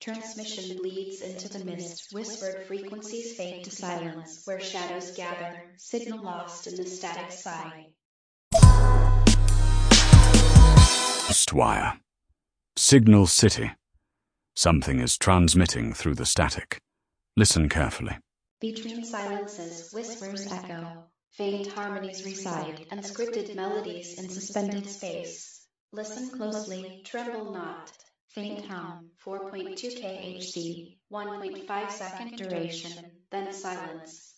Transmission bleeds into the mist, whispered frequencies fade to silence, where shadows gather, signal lost in the static sigh. Ghostwire. Signal City. Something is transmitting through the static. Listen carefully. Between silences, whispers echo, faint harmonies reside, unscripted melodies in suspended space. Listen closely, tremble not. Faint hum, 4.2 kHz, 1.5 second duration, then silence.